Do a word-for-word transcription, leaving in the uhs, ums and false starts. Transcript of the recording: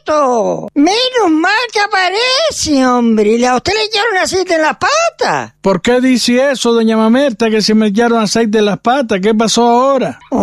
Alberto! Menos mal que aparece, hombre. ¿A usted le echaron aceite en las patas? ¿Por qué dice eso, doña Mamerta, que se me echaron aceite en las patas? ¿Qué pasó ahora?